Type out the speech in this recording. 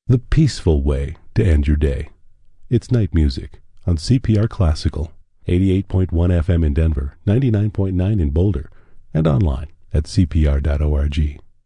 The peaceful way to end your day. It's night music on CPR Classical, 88.1 FM in Denver, 99.9 in Boulder, and online at cpr.org.